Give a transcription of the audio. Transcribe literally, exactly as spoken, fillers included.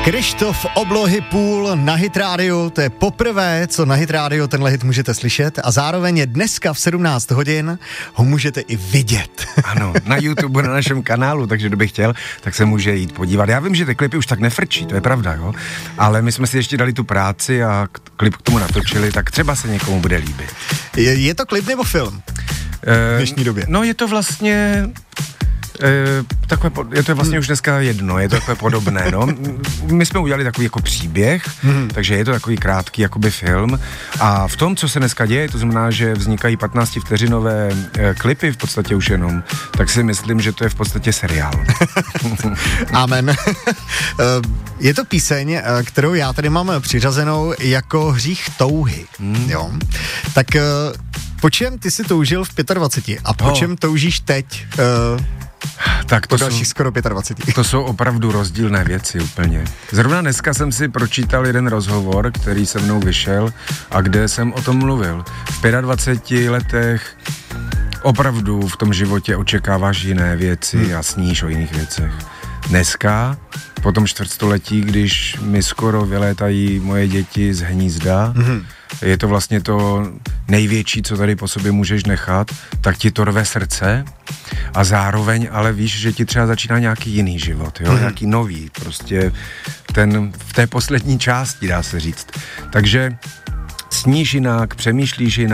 Krištof Oblohy půl na Hit Radio, to je poprvé, co na Hit Radio tenhle hit můžete slyšet a zároveň je dneska v sedmnáct hodin ho můžete i vidět. Ano, na YouTube, na našem kanálu, takže kdo by chtěl, tak se může jít podívat. Já vím, že ty klipy už tak nefrčí, to je pravda, jo, ale my jsme si ještě dali tu práci a klip k tomu natočili, tak třeba se někomu bude líbit. Je, je to klip nebo film? V dnešní době. No je to vlastně... E, takové, je to vlastně už dneska jedno, je to takové podobné, no. My jsme udělali takový jako příběh, mm. takže je to takový krátký jakoby film a v tom, co se dneska děje, to znamená, že vznikají patnáctivteřinové e, klipy v podstatě už jenom, tak si myslím, že to je v podstatě seriál. Amen. Je to píseň, kterou já tady mám přiřazenou jako Hřích touhy, mm. jo. Tak po čem ty si toužil v dvaceti pěti a po oh. čem toužíš teď? Uh, tak to po dalších jsou, skoro dvaceti pěti. To jsou opravdu rozdílné věci úplně. Zrovna dneska jsem si pročítal jeden rozhovor, který se mnou vyšel a kde jsem o tom mluvil. V dvaceti pěti letech opravdu v tom životě očekáváš jiné věci hmm. a sníš o jiných věcech. Dneska, po tom čtvrtstoletí, když mi skoro vylétají moje děti z hnízda, hmm. je to vlastně to největší, co tady po sobě můžeš nechat, tak ti to rve srdce a zároveň ale víš, že ti třeba začíná nějaký jiný život, jo, mm. nějaký nový, prostě ten v té poslední části, dá se říct. Takže sníš jinak, přemýšlíš jinak,